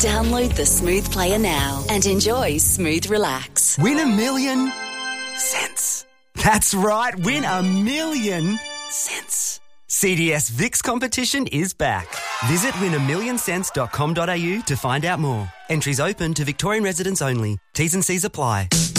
Download the Smooth Player now and enjoy Smooth Relax. Win $1 million cents. That's right, win $1 million cents. CDS VIX competition is back. Visit win1millioncents.com.au to find out more. Entries open to Victorian residents only. T's and C's apply.